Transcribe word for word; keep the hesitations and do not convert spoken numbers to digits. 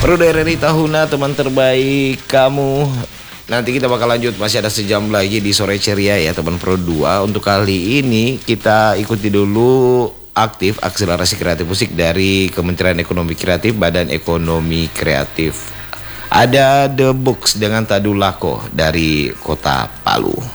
Pro Daerah Tahuna, teman terbaik kamu. Nanti kita bakal lanjut, masih ada sejam lagi di Sore Ceria ya teman Pro dua. Untuk kali ini kita ikuti dulu aktif akselerasi kreatif musik dari Kementerian Ekonomi Kreatif, Badan Ekonomi Kreatif. Ada The Books dengan Tadulako dari Kota Palu.